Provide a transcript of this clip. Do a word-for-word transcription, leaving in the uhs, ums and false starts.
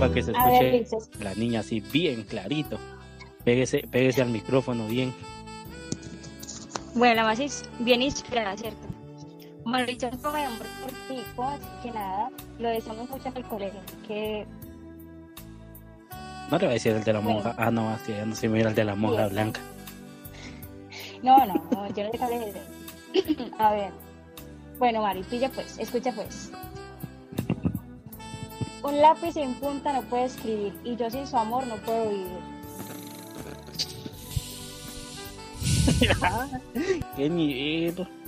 para que se A ver, escuche dices. la niña así bien clarito. Pégese, pégese al micrófono bien. Bueno, la más es bien inspirada, ¿cierto? Mauricio es como de hombre cortico, así que nada, lo decimos mucho en el colegio, que No le voy a decir el de la bueno, monja. Ah, no, así ya no se mira el de la monja bien. blanca. No, no, no, yo no sé qué hables de eso. A ver, bueno, Mari, pilla pues, escucha pues. Un lápiz sin punta no puede escribir, y yo sin su amor no puedo vivir. Qué nivel.